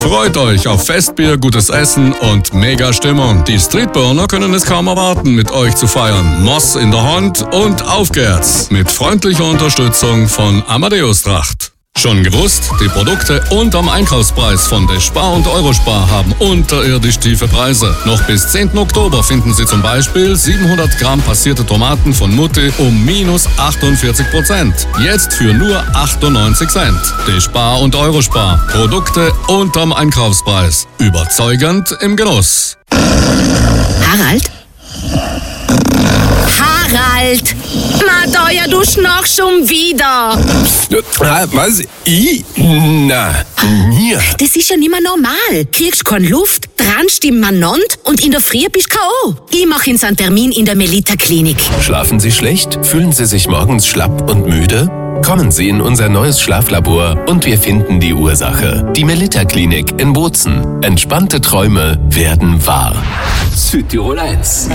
Freut euch auf Festbier, gutes Essen und mega Stimmung. Die Streetburner können es kaum erwarten, mit euch zu feiern. Moss in der Hand und auf geht's. Mit freundlicher Unterstützung von Amadeus Tracht. Schon gewusst? Die Produkte unterm Einkaufspreis von der Spar und Eurospar haben unterirdisch tiefe Preise. Noch bis 10. Oktober finden Sie zum Beispiel 700 Gramm passierte Tomaten von Mutti um minus 48%. Jetzt für nur 98 Cent. Die Spar und Eurospar. Produkte unterm Einkaufspreis. Überzeugend im Genuss. Harald? Harald! Madoja, du schnarchst schon wieder. Was? Na, mir. Das ist ja nicht mehr normal. Kriegst keine Luft, dranst im Manont und in der Früh bist K.O. Ich mache Ihnen einen Termin in der Melita-Klinik. Schlafen Sie schlecht? Fühlen Sie sich morgens schlapp und müde? Kommen Sie in unser neues Schlaflabor und wir finden die Ursache. Die Melita-Klinik in Bozen. Entspannte Träume werden wahr. Südtirol 1.